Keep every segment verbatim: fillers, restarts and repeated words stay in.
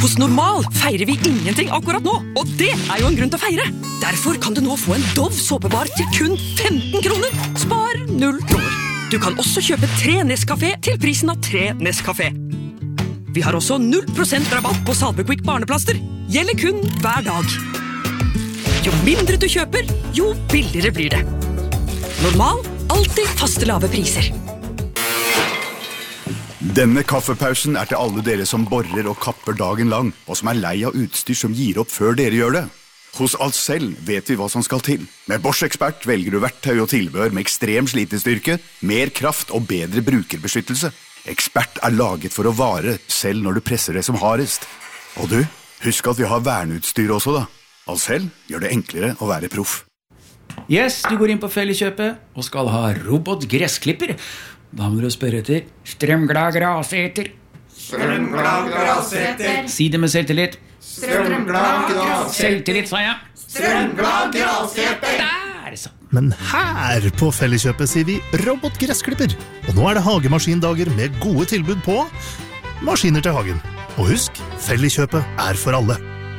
Hos Normal feirer vi ingenting akkurat nå, og det er jo en grunn til å feire. Derfor kan du nå få en Dove såpebar til kun femten kroner. Spar null kroner. Du kan også kjøpe tre Nescafé til prisen av tre Nescafé. Vi har også null prosent rabatt på Salvequick barneplaster. Gjelder kun hver dag. Jo mindre du kjøper, jo billigere blir det. Normal, alltid faste lave priser. Denne kaffepausen er til alle dere som borer og kapper dagen lang, og som er lei av utstyr som gir opp før dere gjør det. Hos Ahlsell vet vi hva som skal til. Med Bosch Expert velger du verktøy og tilbehør med ekstrem slitestyrke, mer kraft og bedre brukerbeskyttelse. Expert er laget for å vare, selv når du presser det som hardest. Og du, husk at vi har verneutstyr også da. Ahlsell gjør det enklere å være proff. Yes, du går inn på Felleskjøpet og skal ha robotgressklipper. Da må du spørre etter strømglad graseter. Strømglad graseter. Si det med selvtillit. Strømglad graseter. Selvtillit, sa jeg. Strømglad graseter. Der, så. Men her på Felleskjøpet sier vi robotgressklipper. Og nå er det hagemaskindager med gode tilbud på maskiner til hagen. Og husk, Felleskjøpet er for alle.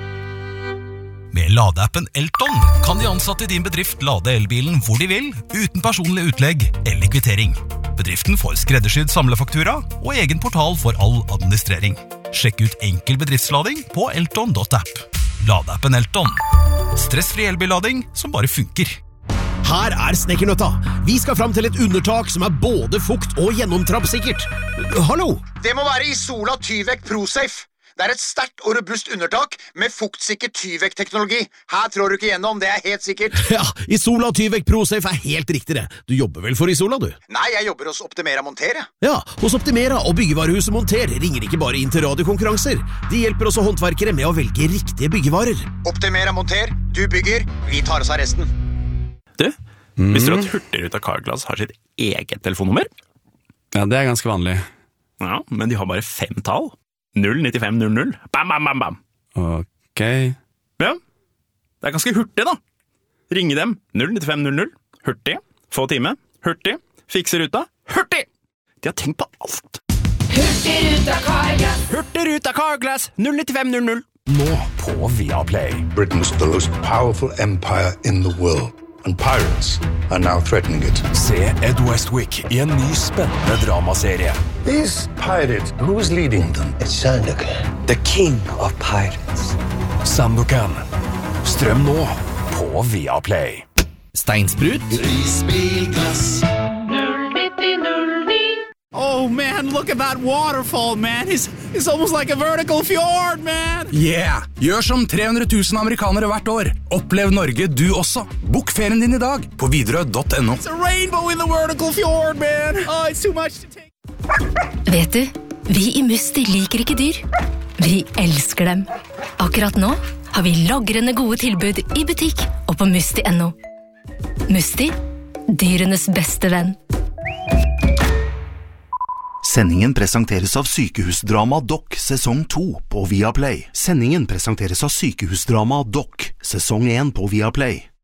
Med ladeappen Elton kan de ansatte i din bedrift lade elbilen hvor de vil, uten personlig utlegg eller kvittering. Bedriften får skreddersydd samlefaktura og egen portal for all administrering. Sjekk ut enkel bedriftslading på elton punktum app. Ladeappen Elton. Stressfri elbillading som bare funker. Her er Snekkernøtta. Vi skal fram til et undertak som er både fukt- og gjennomtrappsikkert. Hallo? Det må være Isola Tyvek ProSafe. Det er et sterkt og robust undertak med fuktsikker Tyvek-teknologi. Her trår du ikke gjennom, det er helt sikkert. Ja, Isola Tyvek ProSafe er helt riktig det. Du jobber vel for Isola, du? Nei, jeg jobber hos Optimera Monter. Ja, hos Optimera og byggevarehuset Monter ringer ikke bare inn til radiokonkurranser. De hjelper også håndverkere med å velge riktige byggevarer. Optimera Monter, du bygger, vi tar oss av resten. Du, mm. visste du at Hurtigruta Carglass har sitt eget telefonnummer? Ja, det er ganske vanlig. Ja, men de har bare fem tall. null ni fem null null. Bam, bam, bam, bam. Ok. Ja, det er ganske hurtig da. Ringe dem. null ni fem null null. Hurtig. Få time. Hurtig. Fikse ruta. Hurtig! De har tenkt på alt. Hurtigruta Carglass. Hurtigruta Carglass. null ni fem null null. Nå på Viaplay. Britain's the most powerful empire in the world. And pirates are now threatening it. Se Ed Westwick I en ny spennende dramaserie. These pirates, who's leading them? It's Sandokan. The King of Pirates. Sandokan. Strøm nå på Viaplay. Steinsprut. Risbilglass. null ni null ni. Oh man, look at that waterfall, man. It's, it's almost like a vertical fjord, man. Yeah! Gjør som tre hundre tusen amerikanere hvert år. Opplev Norge du også. Bok ferien din I dag på Widerøe punktum no. It's a rainbow in the vertical fjord, man. Oh, it's too much to take. Vet du, vi I Musti liker ikke dyr. Vi elsker dem. Akkurat nå har vi lagrende gode tilbud I butikk og på musti punktum no. Musti, dyrenes beste venn. Sendingen presenteres av Sykehusdrama Doc sesong to på Viaplay. Sendingen presenteres av Sykehusdrama Doc sesong én på Viaplay.